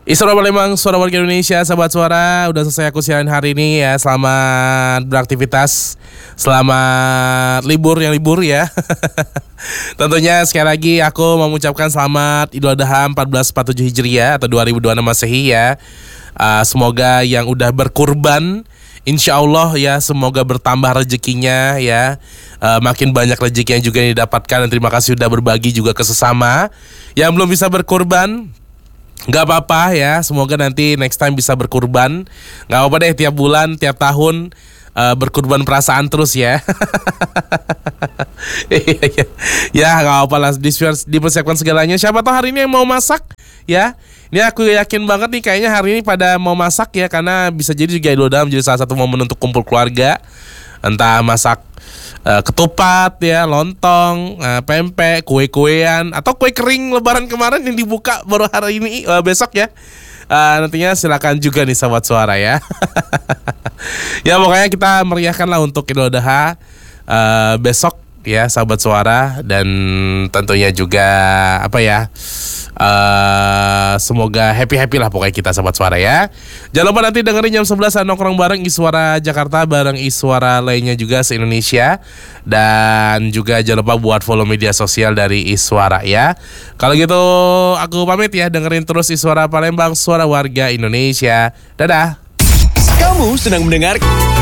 Isra Palembang, suara warga Indonesia, sahabat suara. Udah selesai aku siaran hari ini ya. Selamat beraktivitas, selamat libur yang libur ya. Tentunya sekali lagi aku mau mengucapkan selamat Idul Adha 1447 Hijriah atau 2026 Masehi ya. Semoga yang udah berkurban, insya Allah ya, semoga bertambah rezekinya ya. Makin banyak rezeki yang juga didapatkan. Dan terima kasih sudah berbagi juga ke sesama. Yang belum bisa berkurban, gak apa-apa ya, semoga nanti next time bisa berkurban. Gak apa-apa deh, tiap bulan, tiap tahun berkurban perasaan terus ya. Ya gak apa-apa lah, dipersiapkan segalanya. Siapa tahu hari ini yang mau masak ya. Ini aku yakin banget nih, kayaknya hari ini pada mau masak ya. Karena bisa jadi juga Idul Adha menjadi salah satu momen untuk kumpul keluarga. Entah masak ketupat ya, lontong, pempek, kue-kuean, atau kue kering lebaran kemarin yang dibuka baru hari ini, besok ya. Nantinya silakan juga nih sahabat suara ya. Ya pokoknya kita meriahkan lah untuk Idul Adha besok ya sahabat suara. Dan tentunya juga apa ya, semoga happy lah pokoknya kita sahabat suara ya. Jangan lupa nanti dengerin jam 11 nongkrong bareng Iswara Jakarta bareng Iswara lainnya juga se-Indonesia. Dan juga jangan lupa buat follow media sosial dari Iswara ya. Kalau gitu aku pamit ya, dengerin terus Iswara Palembang, suara warga Indonesia. Dadah. Kamu sedang mendengar